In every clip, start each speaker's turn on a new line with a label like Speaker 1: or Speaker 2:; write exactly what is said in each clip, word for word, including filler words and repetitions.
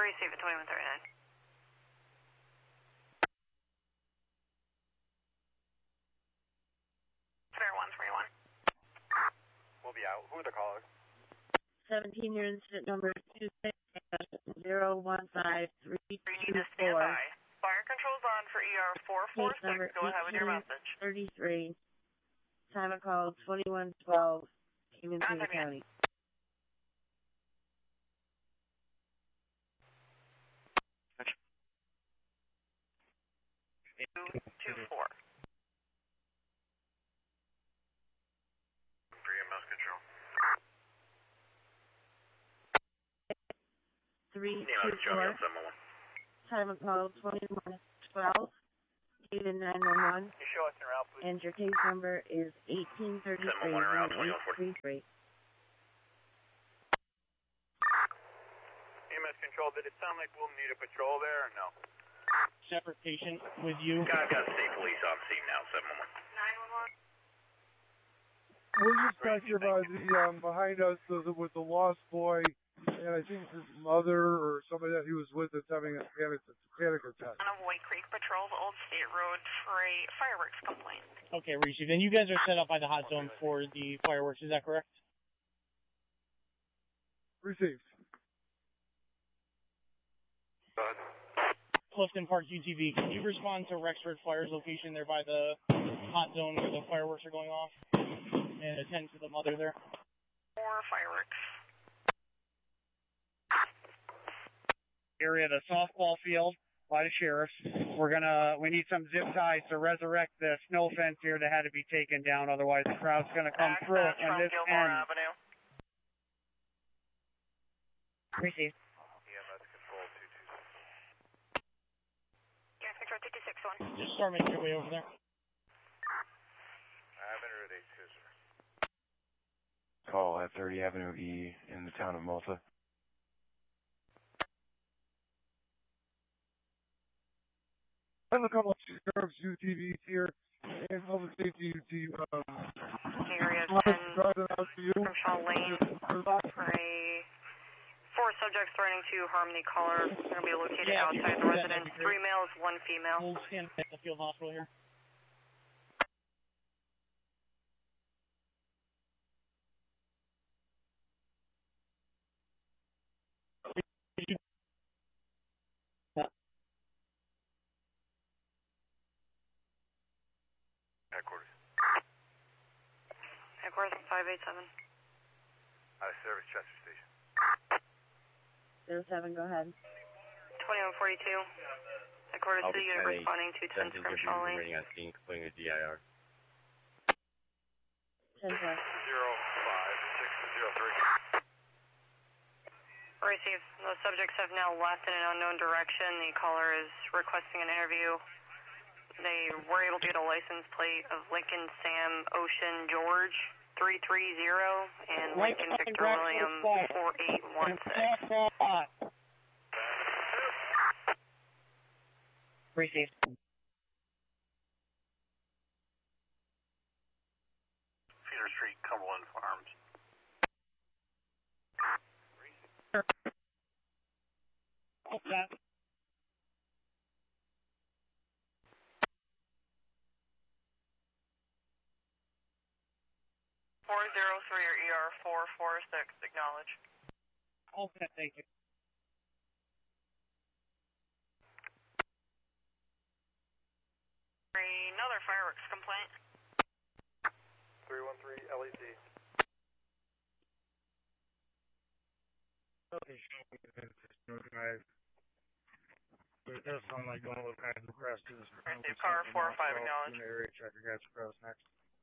Speaker 1: receive at twenty-one thirty-nine. Fair one three one.
Speaker 2: We'll be out. Who are the callers?
Speaker 3: seventeen, your incident number two six zero one five three two four.
Speaker 1: Fire control's on for E R four four six. Go ahead with your message.
Speaker 3: thirty-three. Time of call twenty-one twelve. Came into the county.
Speaker 1: Two two four.
Speaker 2: three M S control.
Speaker 3: three two four. Time of call twenty-one twelve. Even nine one one.
Speaker 2: You show us your route, please.
Speaker 3: And your case number is eighteen thirty-three one eight three three.
Speaker 2: E M S control, did it sound like we'll need a patrol there or no?
Speaker 4: Separate patient with you.
Speaker 2: I've got state police on scene now, seven one one.
Speaker 1: nine one one.
Speaker 5: We're just talking about the, um, behind us the, with the lost boy, and I think his mother or somebody that he was with is having a panic, panic attack.
Speaker 1: On White Creek Patrol, Old State Road for a fireworks complaint.
Speaker 4: Okay, Rishi, then you guys are set up by the hot zone for the fireworks, is that correct?
Speaker 5: Received.
Speaker 2: Go ahead.
Speaker 4: Clifton Park U T V, can you respond to Rexford Flyers location there by the hot zone where the fireworks are going off? And attend to the mother there.
Speaker 1: More fireworks.
Speaker 6: Area of the softball field by the sheriff. We're gonna, we need some zip ties to resurrect the snow fence here that had to be taken down, otherwise the crowd's gonna come
Speaker 1: Access
Speaker 6: through
Speaker 1: from
Speaker 6: and this
Speaker 1: Gilmore
Speaker 6: end.
Speaker 1: Avenue.
Speaker 3: Received.
Speaker 2: E M S control two two six.
Speaker 1: Yes, control two two six one.
Speaker 4: Just start making your way over there.
Speaker 2: Avenue eight two zero.
Speaker 7: Call at thirty Avenue E in the town of Malta.
Speaker 5: And a couple of sheriff's U T Vs here and public safety U T V. Um,
Speaker 1: Area ten
Speaker 5: driving out to you.
Speaker 1: from Shaw Lane for a four subjects threatening to harm the caller. They're going to be located
Speaker 4: Yeah,
Speaker 1: outside the residence. Three males, one female.
Speaker 4: We'll stand at the field hospital here.
Speaker 2: Headquarters.
Speaker 1: Headquarters five eight seven.
Speaker 2: Out of service, Chester Station.
Speaker 3: zero seven, go ahead.
Speaker 1: twenty-one forty-two. Headquarters to the unit responding to ten from Shaw Lane.
Speaker 7: Waiting on scene, completing a D I R.
Speaker 3: ten four.
Speaker 2: Zero five six zero three.
Speaker 1: Received. Those subjects have now left in an unknown direction. The caller is requesting an interview. They were able to get a license plate of Lincoln Sam Ocean George three three zero and Lincoln Victor William four eight one six.
Speaker 3: Received.
Speaker 2: Cedar Street, Cumberland Farms.
Speaker 4: Okay.
Speaker 1: four zero three or E R four four six, acknowledge.
Speaker 4: Okay, thank you.
Speaker 1: Another fireworks complaint.
Speaker 2: three one three L E C.
Speaker 6: Okay, show me the snow guys. It does sound like going a little kind of depressed.
Speaker 1: Received car four five, acknowledge.
Speaker 6: Area checker guys across next.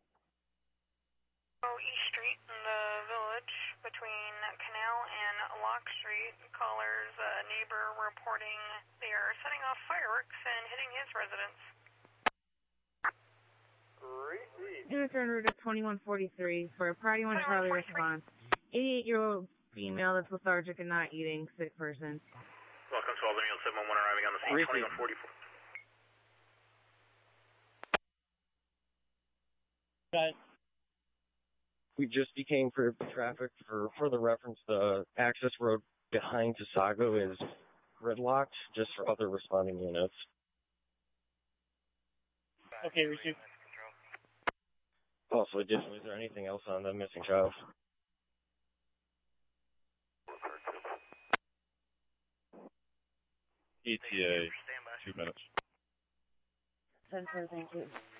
Speaker 1: Oh, East Street in the village between Canal and Lock Street. Caller's uh, neighbor reporting they are setting off fireworks and hitting his residence.
Speaker 3: Units are en route at twenty-one forty-three for a Party one Charlie response. eighty-eight-year-old female that's lethargic and not eating, sick person.
Speaker 2: Welcome to Albany seven one one arriving on the scene, twenty-one forty-four.
Speaker 4: Got it.
Speaker 8: We just became for traffic. For further reference, the access road behind Tasago is gridlocked just for other responding units.
Speaker 4: Okay, received.
Speaker 8: Also, additionally, is there anything else on the missing child?
Speaker 7: E T A, two minutes.
Speaker 3: ten four, thank you.